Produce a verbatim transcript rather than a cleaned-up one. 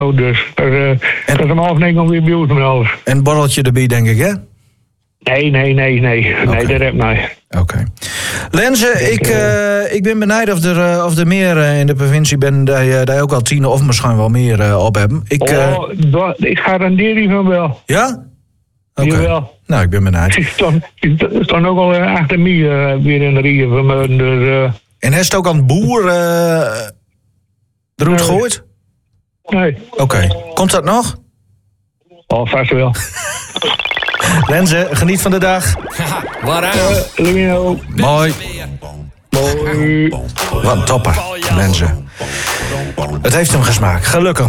Dus dat, uh, en, dat is om half negen weer bij ons om En een borreltje erbij, denk ik, hè? Nee, nee, nee, nee. Okay. Nee, dat heb ik niet. Oké. Okay. Lenze, ik, uh, ik ben benijd of er, uh, of er meer uh, in de provincie ben dat je, dat je ook al tien of misschien wel meer uh, op hebben. Ik, uh... oh, dat, ik garandeer die van wel. Ja? Oké. Okay. Nou, ik ben benijd. Ik stond ook al uh, achter mij uh, weer in de rieën van me. Dus, uh... En heeft het ook aan het boer uh, de route nee. gegooid? Nee. Oké. Okay. Komt dat nog? Oh, vast wel. Lenze, geniet van de dag. Waaruit? Uh, Mooi. Mooi. Wat een topper, Lenze. Het heeft hem gesmaakt, gelukkig